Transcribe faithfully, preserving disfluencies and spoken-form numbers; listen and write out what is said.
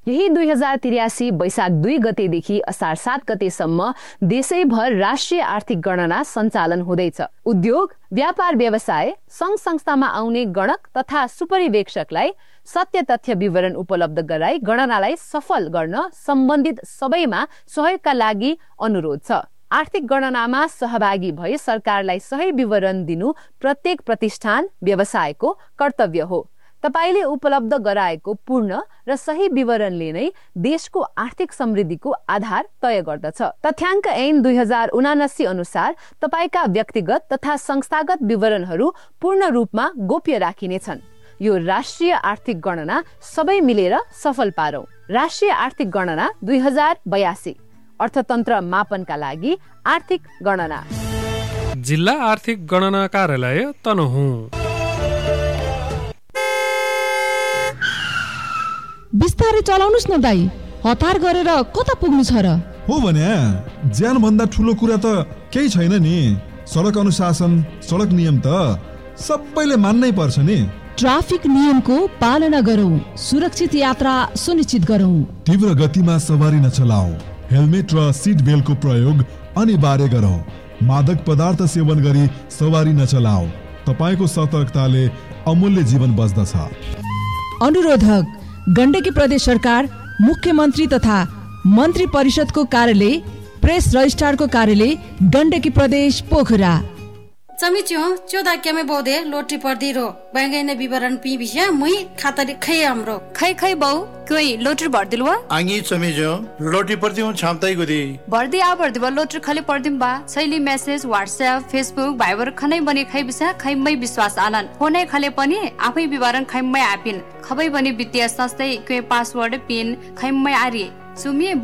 यही दुई हजार त्रियासी वैशाख दुई गतेदेखि असार सात गतेसम्म देशैभर राष्ट्रिय आर्थिक गणना सञ्चालन हुँदैछ। उद्योग, व्यापार व्यवसाय, सङ्घ संस्थामा आउने गणक तथा सुपरिवेक्षकलाई सत्य तथ्य विवरण उपलब्ध गराई गणनालाई सफल गर्न सम्बन्धित सबैमा सहयोगका लागि अनुरोध छ। आर्थिक गणनामा सहभागी भई सरकारलाई सही विवरण दिनु प्रत्येक प्रतिष्ठान, व्यवसायको कर्तव्य हो। तपाईले उपलब्ध गराएको पूर्ण र सही विवरणले नै देशको आर्थिक समृद्धिको आधार तय गर्दछ। तथ्याङ्क ऐन दुई हजार उनासी अनुसार तपाईका व्यक्तिगत तथा संस्थागत विवरणहरू पूर्ण रूपमा गोप्य राखिनेछन्। यो राष्ट्रिय आर्थिक गणना सबै मिलेर सफल पारौं। राष्ट्रिय आर्थिक गणना दुई हजार बयासी अर्थतन्त्र मापनका लागि आर्थिक गणना। जिल्ला आर्थिक गणना कार्यालय तनहुँ। बिस्तारै चलाउनुस् न दाइ, हतार गरेर कता पुग्नु छ र? हो भने ज्यान भन्दा ठुलो कुरा त केही छैन नि। सडक अनुशासन, सडक नियम त सबैले मान्नै पर्छ नि। ट्राफिक नियमको पालना गरौँ, सुरक्षित यात्रा सुनिश्चित गरौँ। तीव्र गतिमा सवारी नचलाऊ, हेलमेट र सिट बेल्टको प्रयोग अनिवार्य गरौँ। मादक पदार्थ सेवन गरी सवारी नचलाऊ, तपाईको सतर्कताले अमूल्य जीवन बच्दछ। अनुरोधक गण्डकी प्रदेश सरकार, मुख्यमन्त्री तथा मन्त्री परिषदको कार्यालय, प्रेस रजिस्ट्रारको कार्यालय, गण्डकी प्रदेश पोखरा। चमिच्यो चोदा केमे बोदे लोटी पर्दी रो बैंगैने विवरण पी बिया मुई खातरी खै हाम्रो खै खै बौ कोई लोटर भर्दिलवा आंगी चमिच्यो लोटी पर्दी हूं छामताई गुदी भर्दी आ भर्दी बा लोटर खाली पर्दिम बा शैली मेसेज व्हाट्सएप फेसबुक भाइबर खनै बने खै बिसा खैमै विश्वास आनन फोनै खले पनि आफै विवरण खैमै आपिन खबै बनी वित्तीय संस्थै के पासवर्ड पिन खैमै आरी सुमी